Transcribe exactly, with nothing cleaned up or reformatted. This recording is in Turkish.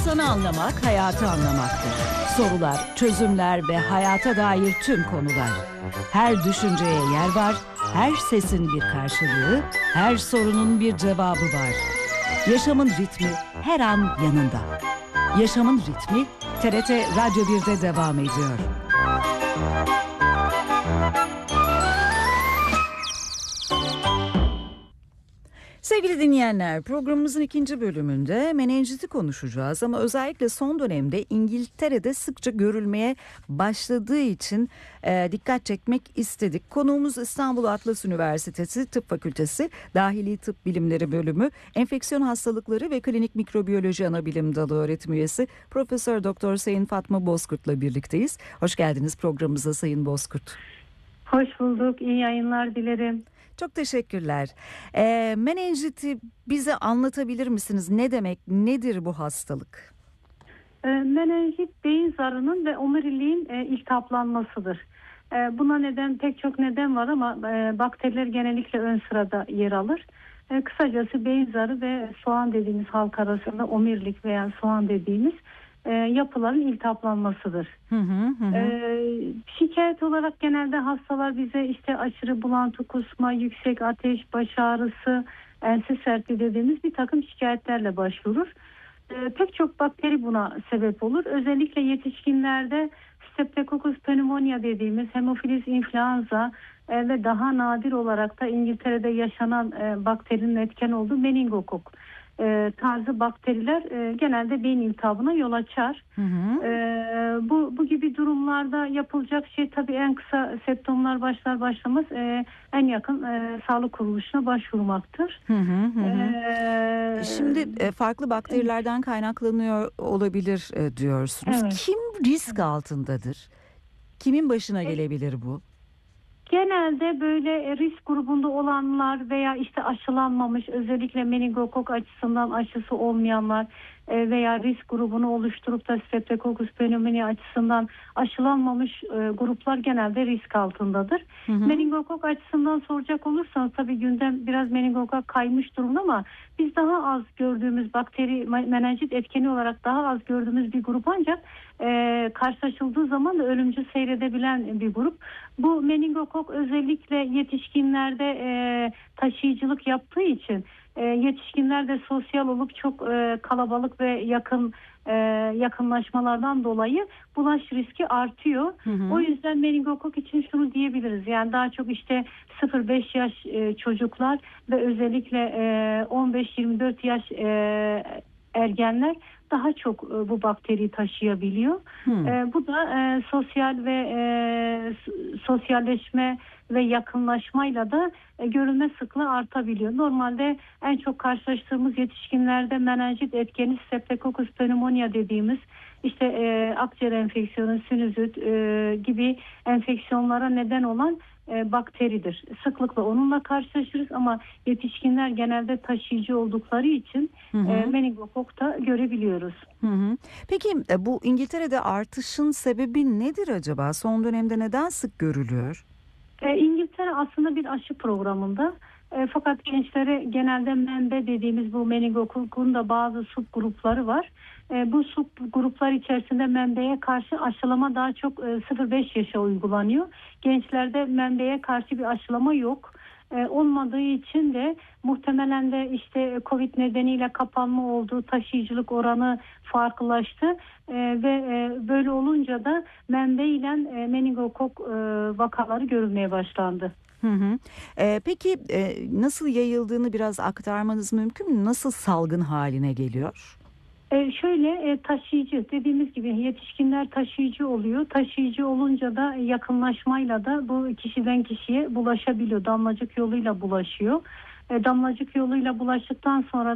İnsanı anlamak, hayatı anlamaktır. Sorular, çözümler ve hayata dair tüm konular. Her düşünceye yer var, her sesin bir karşılığı, her sorunun bir cevabı var. Yaşamın ritmi her an yanında. Yaşamın ritmi T R T Radyo bir'de devam ediyor. Sevgili dinleyenler, programımızın ikinci bölümünde menenjiti konuşacağız ama özellikle son dönemde İngiltere'de sıkça görülmeye başladığı için e, dikkat çekmek istedik. Konuğumuz İstanbul Atlas Üniversitesi Tıp Fakültesi Dahili Tıp Bilimleri Bölümü Enfeksiyon Hastalıkları ve Klinik Mikrobiyoloji Anabilim Dalı Öğretim Üyesi Profesör Doktor Sayın Fatma Bozkurt'la birlikteyiz. Hoş geldiniz programımıza Sayın Bozkurt. Hoş bulduk, iyi yayınlar dilerim. Çok teşekkürler. E, menenjiti bize anlatabilir misiniz? Ne demek, nedir bu hastalık? E, menenjit beyin zarının ve omuriliğin e, iltihaplanmasıdır. E, buna neden pek çok neden var ama e, bakteriler genellikle ön sırada yer alır. E, kısacası beyin zarı ve soğan dediğimiz halk arasında omurilik veya soğan dediğimiz e, yapıların iltihaplanmasıdır. Hı hı hı. E, şikayet olarak genelde hastalar bize işte aşırı bulantı, kusma, yüksek ateş, baş ağrısı, ense sertliği dediğimiz bir takım şikayetlerle başvurur. E, pek çok bakteri buna sebep olur. Özellikle yetişkinlerde Streptococcus pneumonia dediğimiz hemofilus influenza e, ve daha nadir olarak da İngiltere'de yaşanan e, bakterinin etken olduğu meningokok E, tarzı bakteriler e, genelde beyin iltihabına yol açar. Hı hı. E, bu bu gibi durumlarda yapılacak şey tabii en kısa semptomlar başlar başlamaz e, en yakın e, sağlık kuruluşuna başvurmaktır. Hı hı hı. E, Şimdi e, farklı bakterilerden kaynaklanıyor olabilir e, diyorsunuz. Evet. Kim risk altındadır? Kimin başına gelebilir bu? Genelde böyle risk grubunda olanlar veya işte aşılanmamış, özellikle meningokok açısından aşısı olmayanlar veya risk grubunu oluşturup da Streptococcus pneumonia açısından aşılanmamış gruplar genelde risk altındadır. Hı hı. Meningokok açısından soracak olursanız tabii gündem biraz meningokok kaymış durumda ama biz daha az gördüğümüz bakteri menenjit etkeni olarak daha az gördüğümüz bir grup ancak e, karşılaşıldığı zaman da ölümcül seyredebilen bir grup. Bu meningokok özellikle yetişkinlerde e, taşıyıcılık yaptığı için e, yetişkinler de sosyal olup çok e, kalabalık ve yakın e, yakınlaşmalardan dolayı bulaş riski artıyor. Hı hı. O yüzden meningokok için şunu diyebiliriz. Yani daha çok işte sıfır beş yaş e, çocuklar ve özellikle e, on beş yirmi dört yaş e, ergenler daha çok e, bu bakteriyi taşıyabiliyor. Hmm. E, bu da e, sosyal ve e, sosyalleşme ve yakınlaşmayla da e, görülme sıklığı artabiliyor. Normalde en çok karşılaştığımız yetişkinlerde menenjit etkeni Streptococcus pneumonia dediğimiz işte e, akciğer enfeksiyonu, sinüzit e, gibi enfeksiyonlara neden olan e, bakteridir. Sıklıkla onunla karşılaşırız ama yetişkinler genelde taşıyıcı oldukları için hı hı. E, meningokok da görebiliyoruz. Hı hı. Peki bu İngiltere'de artışın sebebi nedir acaba? Son dönemde neden sık görülüyor? E, İngiltere aslında bir aşı programında. E, fakat gençlere genelde membe dediğimiz bu meningokokun da bazı subgrupları var. E, bu subgruplar içerisinde membeye karşı aşılama daha çok e, sıfır beş yaşa uygulanıyor. Gençlerde membeye karşı bir aşılama yok. E, olmadığı için de muhtemelen de işte Covid nedeniyle kapanma olduğu taşıyıcılık oranı farklılaştı e, ve e, böyle olunca da membe ile e, meningokok e, vakaları görülmeye başlandı. Hı hı. E, peki e, nasıl yayıldığını biraz aktarmanız mümkün mü? Nasıl salgın haline geliyor? E şöyle e, taşıyıcı dediğimiz gibi yetişkinler taşıyıcı oluyor. Taşıyıcı olunca da yakınlaşmayla da bu kişiden kişiye bulaşabiliyor. Damlacık yoluyla bulaşıyor. E, damlacık yoluyla bulaştıktan sonra